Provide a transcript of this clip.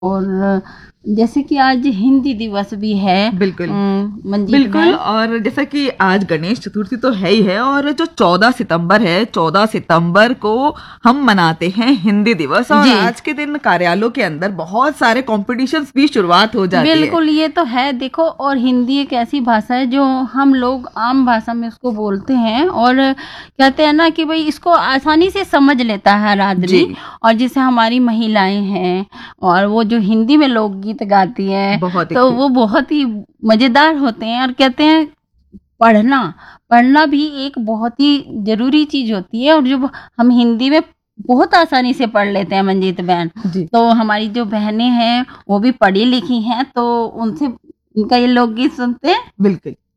और जैसे कि आज हिंदी दिवस भी है। बिल्कुल मंजीत बिल्कुल। बहन। और जैसा कि आज गणेश चतुर्थी तो है ही है, और जो 14 सितंबर है, 14 सितंबर को हम मनाते हैं हिंदी दिवस। और जी आज के दिन कार्यालयों के अंदर बहुत सारे कॉम्पिटिशन्स भी शुरुआत हो जाती है। बिल्कुल, ये तो है। देखो, और हिंदी एक ऐसी भाषा है जो हम लोग आम भाषा में उसको बोलते हैं, और कहते हैं ना कि भाई इसको आसानी से समझ लेता है हर आदमी। जी और जैसे हमारी महिलाएं हैं और वो जो हिंदी में लोकगीत गाती हैं, बहुत ही तो खूब। वो बहुत ही मजेदार होते हैं। और कहते हैं पढ़ना पढ़ना भी एक बहुत ही जरूरी चीज होती है, और जो हम हिंदी में बहुत आसानी से पढ़ लेते हैं मंजीत बहन। जी तो हमारी जो बहनें हैं वो भी पढ़ी लिखी हैं, तो उनसे उनका ये लोकगीत सुनते हैं। बिल्कुल।